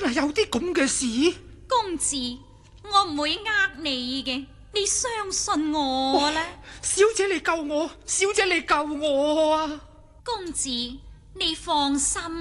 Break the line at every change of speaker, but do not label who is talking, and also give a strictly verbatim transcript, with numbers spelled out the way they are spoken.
係有啲咁嘅事？
公子，我唔會呃你嘅，你相信我啦。
小姐你救我，小姐你救我啊！
公子，你放心